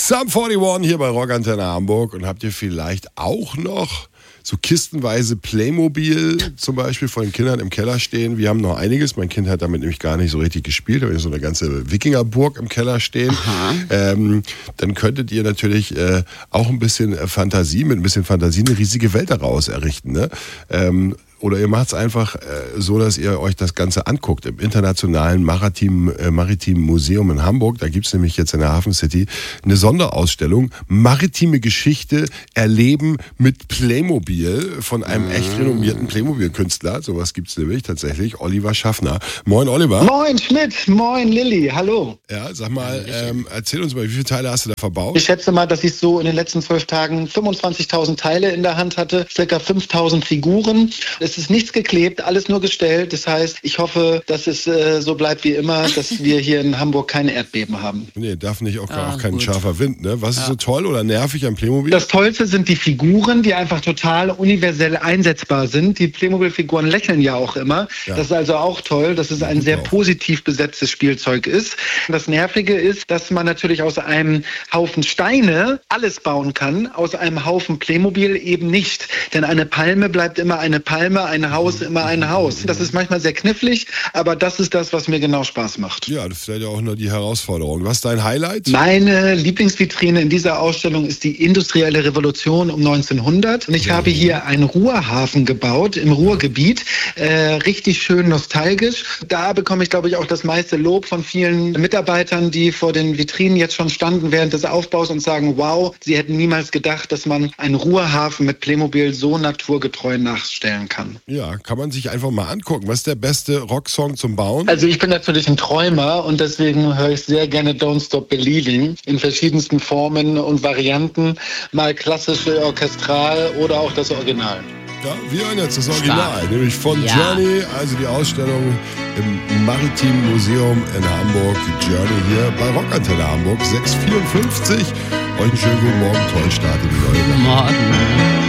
Sum 41 hier bei Rockantenne Hamburg. Und habt ihr vielleicht auch noch so kistenweise Playmobil zum Beispiel von den Kindern im Keller stehen? Wir haben noch einiges. Mein Kind hat damit nämlich gar nicht so richtig gespielt. Da habe ich so eine ganze Wikingerburg im Keller stehen. Dann könntet ihr natürlich auch ein bisschen Fantasie, mit ein bisschen Fantasie eine riesige Welt daraus errichten. Ne? Oder ihr macht es einfach so, dass ihr euch das Ganze anguckt im Internationalen Maritimen Museum in Hamburg. Da gibt es nämlich jetzt in der Hafen City eine Sonderausstellung Maritime Geschichte erleben mit Playmobil von einem echt renommierten Playmobil-Künstler. Sowas gibt es nämlich tatsächlich, Oliver Schaffner. Moin Oliver. Moin Schmidt, moin Lilly, hallo. Ja, sag mal, erzähl uns mal, wie viele Teile hast du da verbaut? Ich schätze mal, dass ich so in den letzten 12 Tagen 25.000 Teile in der Hand hatte, ca. 5.000 Figuren. Es ist nichts geklebt, alles nur gestellt. Das heißt, ich hoffe, dass es so bleibt wie immer, dass wir hier in Hamburg keine Erdbeben haben. Nee, darf nicht auch kein scharfer Wind, ne? Was ist so toll oder nervig am Playmobil? Das Tollste sind die Figuren, die einfach total universell einsetzbar sind. Die Playmobil-Figuren lächeln ja auch immer. Ja. Das ist also auch toll, dass es ein sehr positiv besetztes Spielzeug ist. Das Nervige ist, dass man natürlich aus einem Haufen Steine alles bauen kann, aus einem Haufen Playmobil eben nicht. Denn eine Palme bleibt immer eine Palme, ein Haus immer ein Haus. Das ist manchmal sehr knifflig, aber das ist das, was mir genau Spaß macht. Ja, das ist ja auch nur die Herausforderung. Was ist dein Highlight? Meine Lieblingsvitrine in dieser Ausstellung ist die industrielle Revolution um 1900. Und ich habe hier einen Ruhrhafen gebaut im Ruhrgebiet. Richtig schön nostalgisch. Da bekomme ich, glaube ich, auch das meiste Lob von vielen Mitarbeitern, die vor den Vitrinen jetzt schon standen während des Aufbaus und sagen, wow, sie hätten niemals gedacht, dass man einen Ruhrhafen mit Playmobil so naturgetreu nachstellen kann. Ja, kann man sich einfach mal angucken. Was ist der beste Rocksong zum Bauen? Also ich bin natürlich ein Träumer und deswegen höre ich sehr gerne Don't Stop Believing in verschiedensten Formen und Varianten. Mal klassische, orchestral oder auch das Original. Ja, wir hören jetzt das Original, nämlich von Journey, also die Ausstellung im Maritimen Museum in Hamburg, die Journey hier bei Rockantenne Hamburg, 6:54. Euch einen schönen guten Morgen, tollen Start in die neue Woche. Guten Morgen.